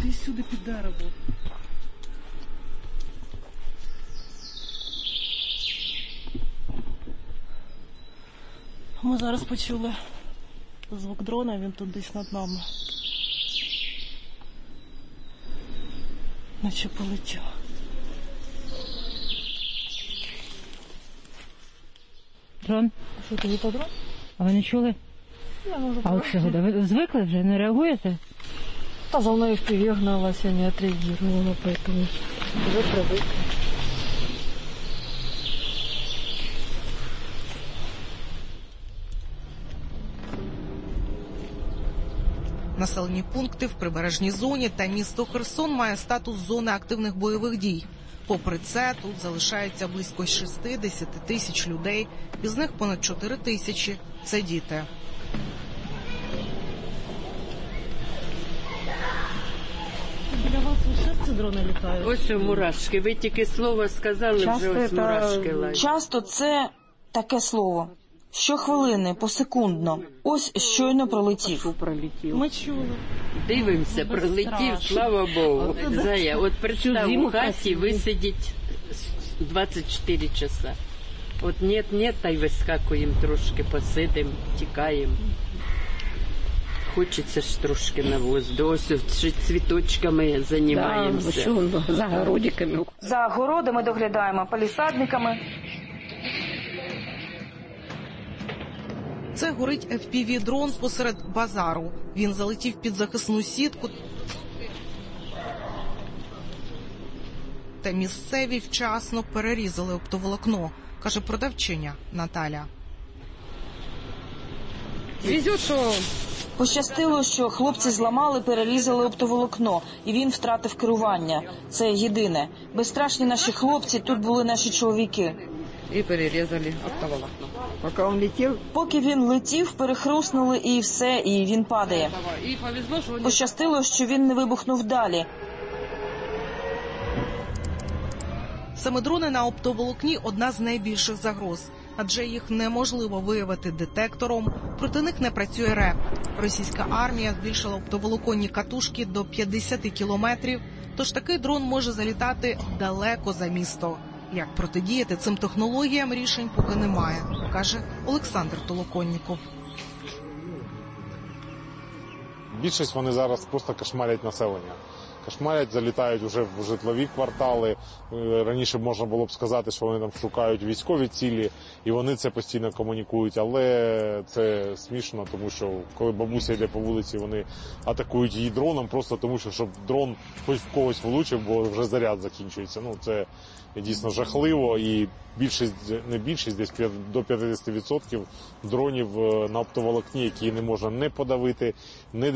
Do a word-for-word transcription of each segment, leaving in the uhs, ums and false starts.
Десь сюди під дерево. Ми зараз почули звук дрона, він тут десь над нами. Наче полетів. Дрон? Що, тобі то дрон? А ви не чули? Я можу. А от чого? Ви звикли вже? Не реагуєте? Та за мною впіві гналася, не отреагировала, поэтому вже привикла. Населені пункти в прибережній зоні та місто Херсон має статус зони активних бойових дій. Попри це, тут залишається близько шістдесят тисяч людей, із них понад чотири тисячі – це діти. Біля вас лише ці дрони літають? Ось мурашки. Ви тільки слово сказали, часто вже ось мурашки лають. Часто це таке слово. Щохвилини, посекундно. Ось щойно пролетів. Ми чули. Дивимося, пролетів, слава Богу. Зая, от представ, у хаті висидіть двадцять чотири часа. От нет-нет, та й вискакуємо трошки, посидимо, тікаємо. Хочеться ж трошки на воздух. Ось цвіточками займаємося. Да, за городиками. За городами доглядаємо, палісадниками. Це горить еф пі ві-дрон посеред базару. Він залетів під захисну сітку. Та місцеві вчасно перерізали оптоволокно, каже продавчиня Наталя. Везет, що... Пощастило, що хлопці зламали, перерізали оптоволокно, і він втратив керування. Це єдине. Безстрашні наші хлопці, тут були наші чоловіки. І перерізали оптоволокно. Поки він летів... Поки він летів, перехруснули і все, і він падає. І повезло, що... Пощастило, що він не вибухнув далі. Саме дрони на оптоволокні – одна з найбільших загроз. Адже їх неможливо виявити детектором, проти них не працює РЕП. Російська армія збільшила оптоволоконні катушки до п'ятдесят кілометрів, тож такий дрон може залітати далеко за місто. Як протидіяти цим технологіям, рішень поки немає, каже Олександр Толоконніков. Більшість вони зараз просто кошмарять населення. Кошмарять, залітають вже в житлові квартали. Раніше можна було б сказати, що вони там шукають військові цілі, і вони це постійно комунікують. Але це смішно, тому що коли бабуся йде по вулиці, вони атакують її дроном, просто тому що, щоб дрон хоч в когось влучив, бо вже заряд закінчується. Ну, це дійсно жахливо, і більшість, не більшість, десь до п'ятдесят відсотків дронів на оптоволокні, які не можна не подавити, не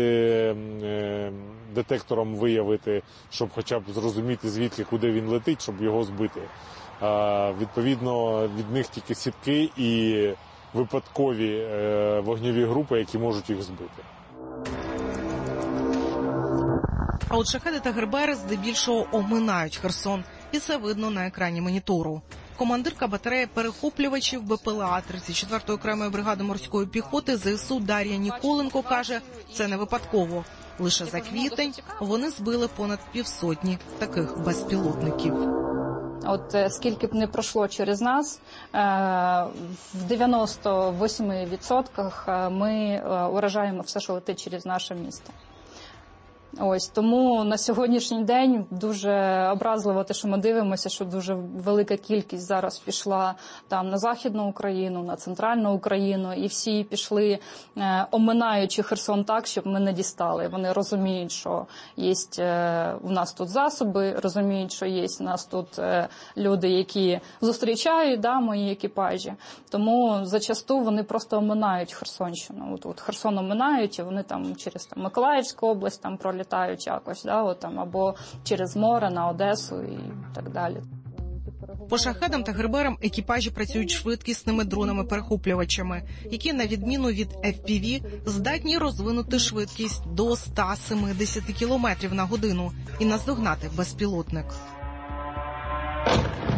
детектором виявити, щоб хоча б зрозуміти, звідки, куди він летить, щоб його збити. А, відповідно, від них тільки сітки і випадкові е, вогневі групи, які можуть їх збити. А от шахеди та гербери здебільшого оминають Херсон. І це видно на екрані монітору. Командирка батареї перехоплювачів Бе Пе Еле А тридцять четвертої окремої бригади морської піхоти Зе Ес У Дар'я Ніколенко каже, це не випадково. Лише за квітень вони збили понад півсотні таких безпілотників. От скільки б не пройшло через нас, в дев'яносто вісім відсотків ми уражаємо все, що летить через наше місто. Ось, тому на сьогоднішній день дуже образливо те, що ми дивимося, що дуже велика кількість зараз пішла там на Західну Україну, на Центральну Україну, і всі пішли, е, оминаючи Херсон так, щоб ми не дістали. Вони розуміють, що є е, у нас тут засоби, розуміють, що є у нас тут е, люди, які зустрічають, да, мої екіпажі. Тому зачасту вони просто оминають Херсонщину. От, от Херсон оминають, і вони там через там, Миколаївську область там пролітають. літають якось, да, от там, або через море на Одесу і так далі. По шахедам та герберам екіпажі працюють швидкісними дронами-перехоплювачами, які, на відміну від еф пі ві, здатні розвинути швидкість до ста сімдесят кілометрів на годину і наздогнати безпілотник.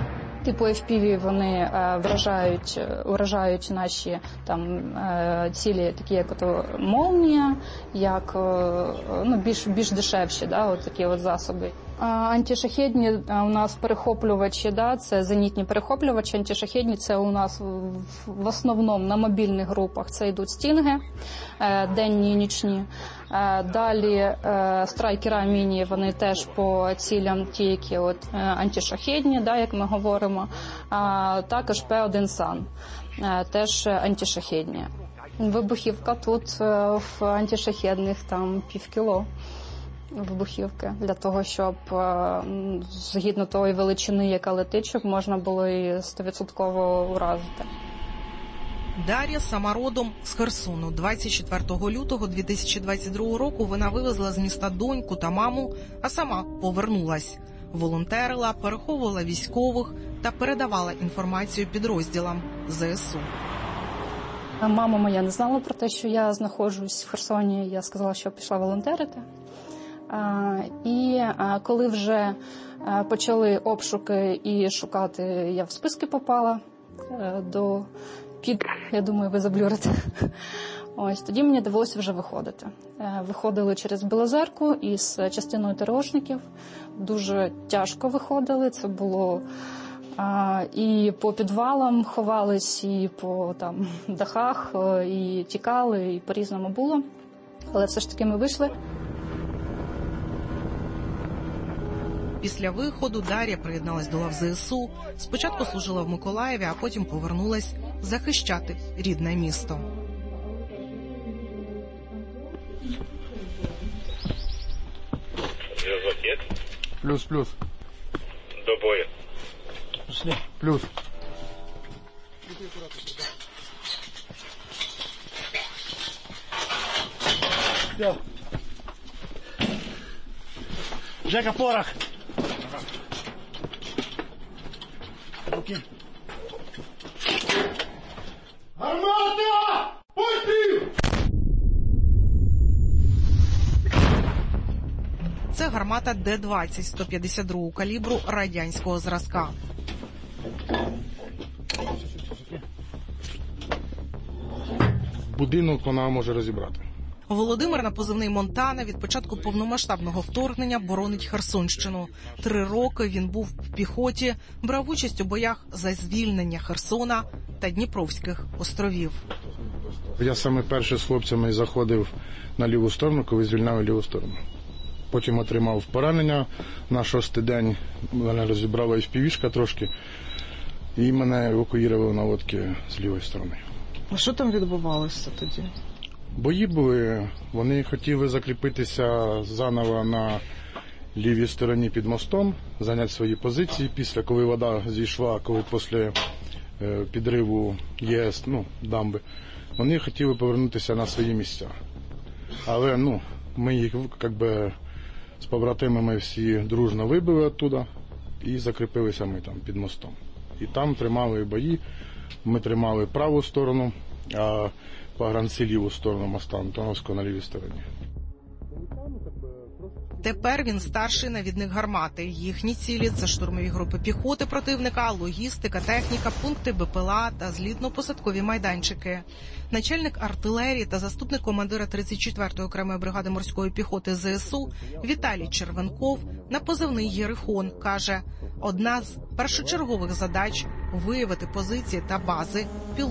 Типу еф пі ві вони е, вражають, вражають наші там е, цілі, такі як ото молнія, як е, ну, більш, більш дешевші, да, от такі от засоби. А антишахедні у нас перехоплювачі, да, це зенітні перехоплювачі, антишахедні це у нас в, в основному на мобільних групах, це йдуть стінги, е, денні і нічні. Е, далі е, страйкера міні, вони теж по цілям ті, які от, е, антишахедні, да, як ми говоримо. А також пе один сан, е, теж антишахедні. Вибухівка тут е, в антишахедних там пів кіло. Вибухівки, для того, щоб згідно тої величини, яка летить, щоб можна було і сто відсотків уразити. Дар'я сама родом з Херсону. двадцять четвертого лютого дві тисячі двадцять другого року вона вивезла з міста доньку та маму, а сама повернулась. Волонтерила, переховувала військових та передавала інформацію підрозділам зе ес у. Мама моя не знала про те, що я знаходжусь в Херсоні. Я сказала, що пішла волонтерити. І коли вже почали обшуки і шукати, я в списки попала до під, я думаю, ви заблюрите. Ось, тоді мені довелося вже виходити. Виходили через Білозерку із частиною ТРОшників. Дуже тяжко виходили, це було і по підвалам ховались, і по там дахах, і тікали, і по-різному було. Але все ж таки ми вийшли. Після виходу Дар'я приєдналась до лав зе ес у. Спочатку служила в Миколаєві, а потім повернулась захищати рідне місто. Плюс-плюс. До бою. Пошли. Плюс. Все. Жека, порох. Руки. Гармата! Постріл! Це гармата де двадцять сто п'ятдесят другого калібру радянського зразка. Будинок вона може розібрати. Володимир на позивний Монтана від початку повномасштабного вторгнення боронить Херсонщину. Три роки він був в піхоті, брав участь у боях за звільнення Херсона та Дніпровських островів. Я саме перший з хлопцями заходив на ліву сторону, коли звільняли ліву сторону. Потім отримав поранення на шостий день, мене розібрала еф пі вішка трошки, і мене евакуювали на лодці з лівої сторони. А що там відбувалося тоді? Бої були, вони хотіли закріпитися заново на лівій стороні під мостом, зайняти свої позиції. Після, коли вода зійшла, коли після підриву ЄС, ну, дамби, вони хотіли повернутися на свої місця. Але, ну, ми їх, якби, з побратимами всі дружно вибили оттуда і закріпилися ми там під мостом. І там тримали бої, ми тримали праву сторону, а погранці ліву сторону моста Антоновського на лівій стороні. Тепер він старший навідник гармати. Їхні цілі – це штурмові групи піхоти противника, логістика, техніка, пункти бе пе ел а та злітно-посадкові майданчики. Начальник артилерії та заступник командира тридцять четвертої окремої бригади морської піхоти зе ес у Віталій Червенков на позивний «Єрихон» каже, одна з першочергових задач – виявити позиції та бази пілотів